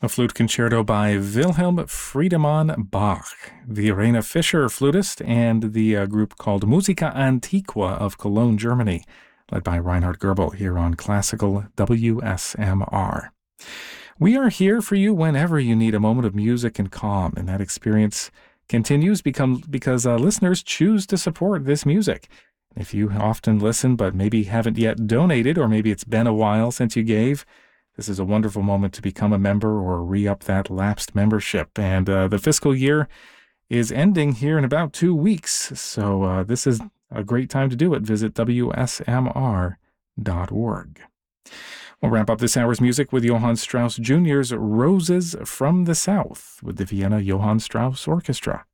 A flute concerto by Wilhelm Friedemann Bach, the Irena Fischer flutist, and the group called Musica Antiqua of Cologne, Germany, led by Reinhard Goebel here on Classical WSMR. We are here for you whenever you need a moment of music and calm, and that experience continues because listeners choose to support this music. If you often listen but maybe haven't yet donated, or maybe it's been a while since you gave, this is a wonderful moment to become a member or re-up that lapsed membership. And the fiscal year is ending here in about 2 weeks, so this is a great time to do it. Visit WSMR.org. We'll wrap up this hour's music with Johann Strauss Jr.'s Roses from the South with the Vienna Johann Strauss Orchestra.